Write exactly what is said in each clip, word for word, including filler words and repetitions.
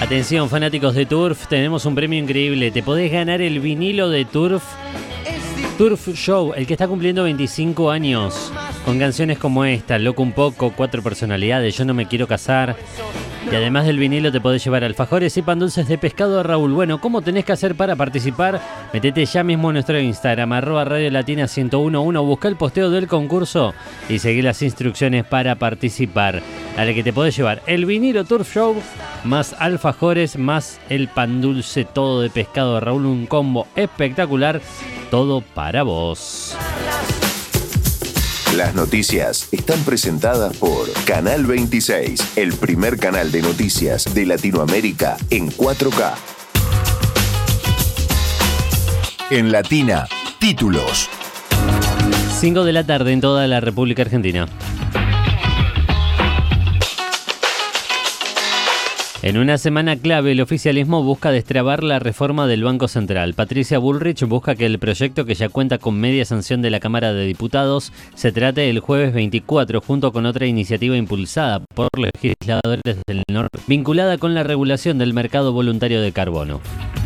Atención, fanáticos de Turf, tenemos un premio increíble. Te podés ganar el vinilo de Turf. Turf Show, el que está cumpliendo veinticinco años. Con canciones como esta, Loco un poco, Cuatro personalidades, Yo no me quiero casar. Y además del vinilo te podés llevar alfajores y pan dulces de pescado de Raúl. Bueno, ¿cómo tenés que hacer para participar? Metete ya mismo en nuestro Instagram, arroba Radio Latina ciento uno uno, busca el posteo del concurso y seguí las instrucciones para participar. A la que te podés llevar el vinilo Turf Show, más alfajores, más el pan dulce todo de pescado de Raúl, un combo espectacular, todo para vos. Las noticias están presentadas por Canal veintiséis, el primer canal de noticias de Latinoamérica en cuatro K. En Latina, títulos. cinco de la tarde en toda la República Argentina. En una semana clave, el oficialismo busca destrabar la reforma del Banco Central. Patricia Bullrich busca que el proyecto, que ya cuenta con media sanción de la Cámara de Diputados, se trate el jueves veinticuatro, junto con otra iniciativa impulsada por legisladores del norte, vinculada con la regulación del mercado voluntario de carbono.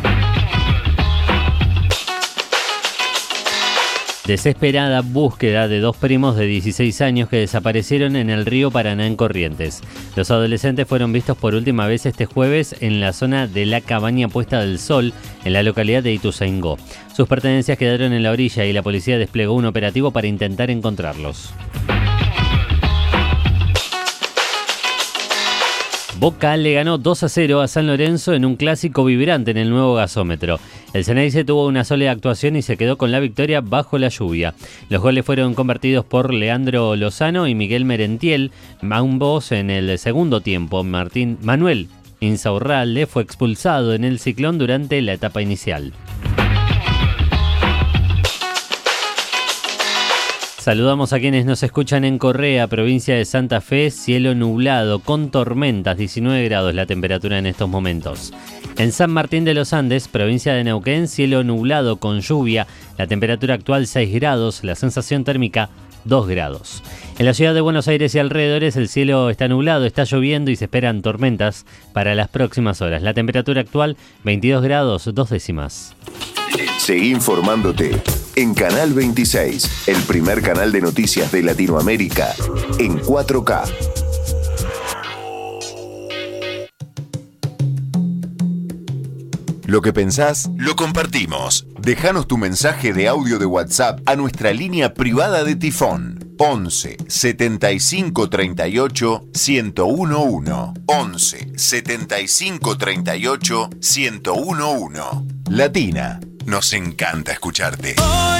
Desesperada búsqueda de dos primos de dieciséis años que desaparecieron en el río Paraná en Corrientes. Los adolescentes fueron vistos por última vez este jueves en la zona de la Cabaña Puesta del Sol, en la localidad de Ituzaingó. Sus pertenencias quedaron en la orilla y la policía desplegó un operativo para intentar encontrarlos. Boca le ganó dos a cero a San Lorenzo en un clásico vibrante en el nuevo gasómetro. El Ceneice tuvo una sólida actuación y se quedó con la victoria bajo la lluvia. Los goles fueron convertidos por Leandro Lozano y Miguel Merentiel, ambos en el segundo tiempo. Martín Manuel Insaurralde fue expulsado en el Ciclón durante la etapa inicial. Saludamos a quienes nos escuchan en Correa, provincia de Santa Fe, cielo nublado, con tormentas, diecinueve grados la temperatura en estos momentos. En San Martín de los Andes, provincia de Neuquén, cielo nublado con lluvia, la temperatura actual seis grados, la sensación térmica dos grados. En la ciudad de Buenos Aires y alrededores el cielo está nublado, está lloviendo y se esperan tormentas para las próximas horas. La temperatura actual veintidós grados, dos décimas. Seguí informándote en Canal veintiséis, el primer canal de noticias de Latinoamérica en cuatro K. Lo que pensás, lo compartimos. Déjanos tu mensaje de audio de WhatsApp a nuestra línea privada de Tifón. once setenta y cinco treinta y ocho ciento uno. once setenta y cinco treinta y ocho ciento uno. Latina, nos encanta escucharte.